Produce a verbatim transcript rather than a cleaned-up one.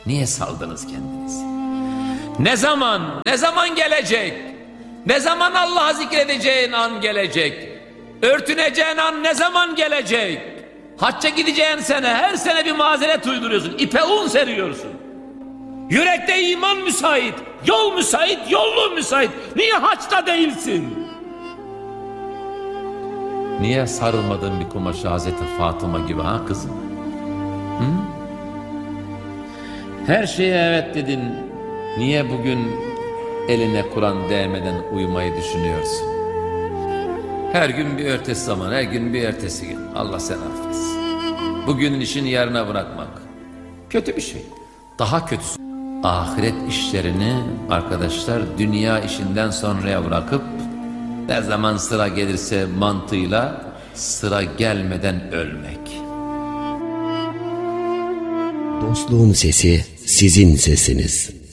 Niye saldınız kendinizi? Ne zaman, ne zaman gelecek? Ne zaman Allah'ı zikredeceğin an gelecek? Örtüneceğin an ne zaman gelecek? Hacca gideceğin sene her sene bir mazeret uyduruyorsun. İpe un seriyorsun. Yürekte iman müsait, yol müsait, yolluğun müsait. Niye haçta değilsin? Niye sarılmadın bir kumaşa Hazreti Fatıma gibi ha kızım? Hı? Her şeye evet dedin. Niye bugün eline Kur'an değmeden uyumayı düşünüyorsun? Her gün bir ertesi zaman, her gün bir ertesi gün. Allah seni affetsin. Bugünün işini yarına bırakmak kötü bir şey. Daha kötüsü, ahiret işlerini arkadaşlar dünya işinden sonraya bırakıp ne zaman sıra gelirse mantığıyla sıra gelmeden ölmek. Dostluğun sesi sizin sesiniz.